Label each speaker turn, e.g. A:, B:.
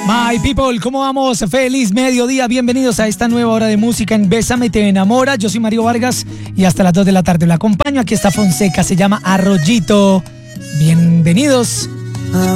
A: My people, ¿cómo vamos? Feliz mediodía, bienvenidos a esta nueva hora de música en Bésame Te Enamora. Yo soy Mario Vargas y hasta las 2 de la tarde lo acompaño. Aquí está Fonseca, se llama Arroyito. Bienvenidos.